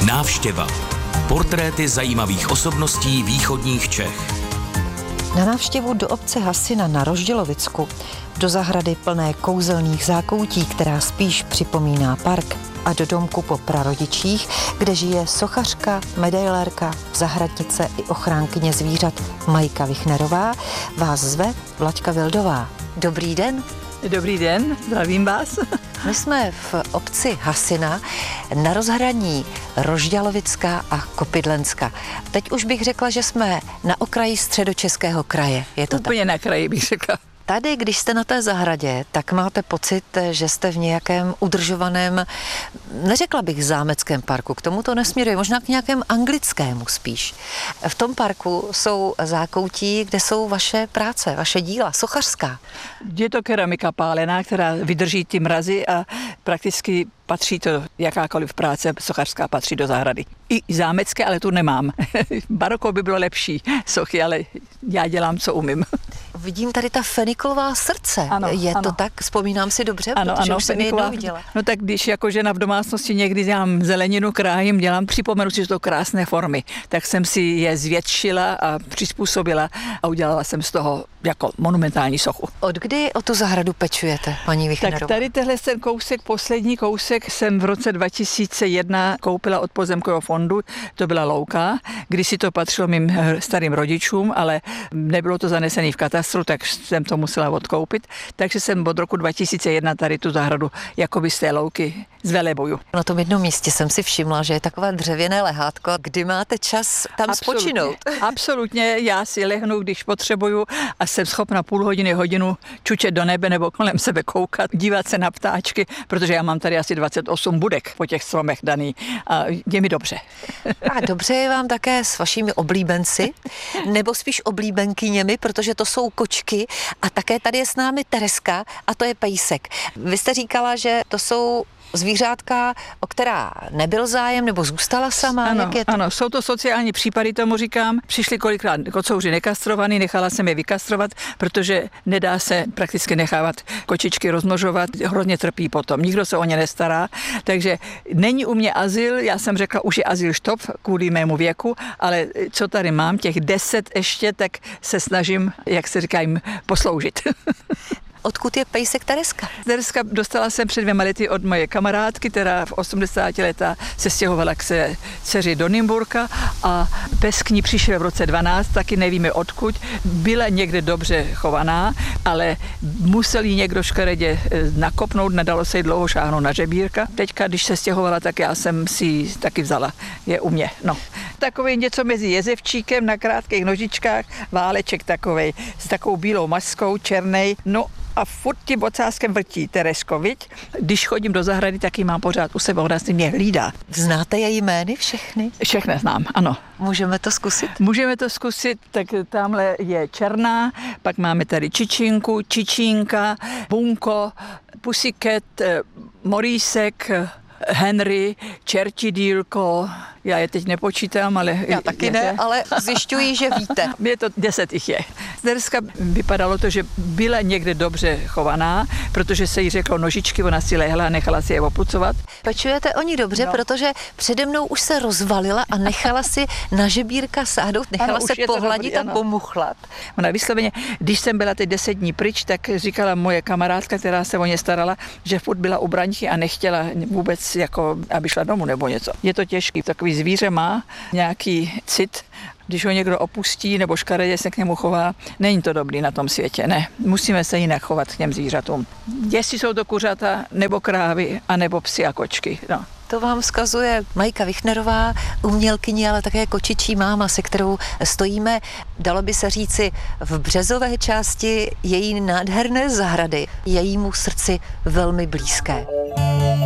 Návštěva. Portréty zajímavých osobností východních Čech. Na návštěvu do obce Hasina na Rozdělovicku, do zahrady plné kouzelných zákoutí, která spíš připomíná park, a do domku po prarodičích, kde žije sochařka, medailérka, zahradnice i ochránkyně zvířat Majka Vichnerová, vás zve Vlaďka Vildová. Dobrý den. Dobrý den, zdravím vás. My jsme v obci Hasina na rozhraní Rozdělovicka a Kopidlenska. Teď už bych řekla, že jsme na okraji Středočeského kraje. Je to úplně tak? Na kraji bych řekla. Tady, když jste na té zahradě, tak máte pocit, že jste v nějakém udržovaném, neřekla bych zámeckém parku, k tomu to nesměruje, možná k nějakém anglickému spíš. V tom parku jsou zákoutí, kde jsou vaše práce, vaše díla, sochařská. Je to keramika pálená, která vydrží ty mrazy a prakticky patří to, jakákoliv práce sochařská patří do zahrady. I zámecké, ale tu nemám. Baroko by bylo lepší sochy, ale já dělám, co umím. Vidím tady ta fenikolová srdce. Ano, je ano. To tak? Vzpomínám si dobře, ano, protože ano, už jsem jednou viděla. No tak když jako žena v domácnosti někdy dělám zeleninu, krájím, připomenu si, že to jsou krásné formy, tak jsem si je zvětšila a přizpůsobila a udělala jsem z toho jako monumentální sochu. Od kdy o tu zahradu pečujete, paní Vichnerová? Tak tady tenhle ten kousek, poslední kousek jsem v roce 2001 koupila od pozemkového fondu, to byla louka, když si to patřilo mým starým rodičům, ale nebylo to zanesené v katastru, tak jsem to musela odkoupit, takže jsem od roku 2001 tady tu zahradu jakoby z té louky zvelebuju. Na tom jednom místě jsem si všimla, že je takové dřevěné lehátko. Kdy máte čas tam spočinout? Absolutně, já si lehnu, když potřebuju a jsem schopna půl hodiny, hodinu čučet do nebe nebo kolem sebe koukat, dívat se na ptáčky, protože já mám tady asi 28 budek po těch stromech daný a je mi dobře. A dobře je vám také s vašimi oblíbenci, nebo spíš oblíbenkyněmi, protože to jsou kočky a také tady je s námi Tereska a to je pejsek. Vy jste říkala, že to jsou zvířátka, o která nebyl zájem, nebo zůstala sama? Ano, jak je to? Ano, jsou to sociální případy, tomu říkám. Přišli kolikrát kocouři nekastrovaný, nechala jsem je vykastrovat, protože nedá se prakticky nechávat kočičky rozmnožovat, hrozně trpí potom, nikdo se o ně nestará, takže není u mě azyl, já jsem řekla, už je azyl štop kvůli mému věku, ale co tady mám, těch 10 ještě, tak se snažím, jak se říká, jim posloužit. Odkud je pejsek Tereska? Tereska dostala jsem před 2 lety od moje kamarádky, která v 80 letá se stěhovala k dceři do Nymburka a pes k ní přišel v roce 12, taky nevíme odkud. Byla někde dobře chovaná, ale musel jí někdo škaredě nakopnout, nedalo se jí dlouho šáhnout na žebírka. Teďka, když se stěhovala, tak já jsem si ji taky vzala. Je u mě, no. Takový něco mezi jezevčíkem na krátkých nožičkách, váleček takovej, s takovou bílou maskou, černej, no a furt tím ocáskem vrtí Teresko, viď? Když chodím do zahrady, tak ji mám pořád u sebe, ona si mě hlídá. Znáte její jmény všechny? Všechny znám, ano. Můžeme to zkusit? Můžeme to zkusit, tak tamhle je Černá, pak máme tady Čičinku, Čičínka, Bunko, Pussycat, Morísek, Henry, Čertidýlko, já je teď nepočítám, ale... Já taky ne, ale zjišťuji, že víte. Je to 10 jich je. Tereska vypadalo to, že byla někde dobře chovaná, protože se jí řeklo nožičky, ona si lehla a nechala si je opucovat. Pečujete o ní dobře, no. Protože přede mnou už se rozvalila a nechala si na žebírka sáhnout, nechala se pohladit a pomuchlat. Ona vysloveně, když jsem byla teď 10 dní pryč, tak říkala moje kamarádka, která se o ně starala, že furt byla u braňchy a nechtěla vůbec, jako, aby šla domů nebo něco. Je to těžký, takový zvíře má nějaký cit, když ho někdo opustí nebo škaredě se k němu chová, není to dobrý na tom světě, ne. Musíme se jinak chovat k těm zvířatům. Jestli jsou to kuřata, nebo krávy, anebo psi a kočky, no. To vám vzkazuje Majka Vichnerová, umělkyně, ale také kočičí máma, se kterou stojíme, dalo by se říci, v březové části její nádherné zahrady, jejímu srdci velmi blízké.